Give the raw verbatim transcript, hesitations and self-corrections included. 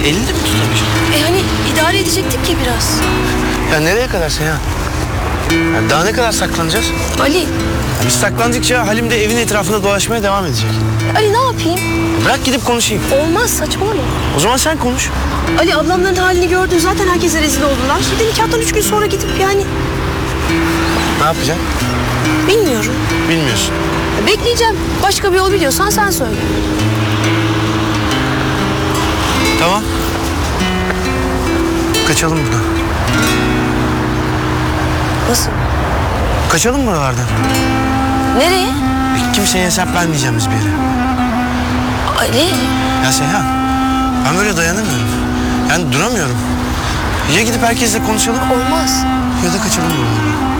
elini de mi tutamayacağım? E hani idare edecektik ya biraz. Ya nereye kadar Seyhan? Ya daha ne kadar saklanacağız? Ali, Ya biz saklandıkça Halim de evin etrafında dolaşmaya devam edecek. Ali ne yapayım? Bırak gidip konuşayım. Olmaz, saçmalama. O zaman sen konuş. Ali, ablamların halini gördün, zaten herkese rezil oldular. Bir de nikahtan üç gün sonra gidip yani Ne yapacaksın? bilmiyorum. Bilmiyorsun. Bekleyeceğim. Başka bir yol biliyorsan sen söyle. Tamam. Kaçalım buradan. Nasıl? Kaçalım buralardan. Nereye? Kimseye hesap vermeyeceğimiz bir yere. Ali. Ya Seyhan, ben böyle dayanamıyorum. Yani duramıyorum. Ya gidip herkesle konuşalım Olmaz. ya da kaçalım buralardan.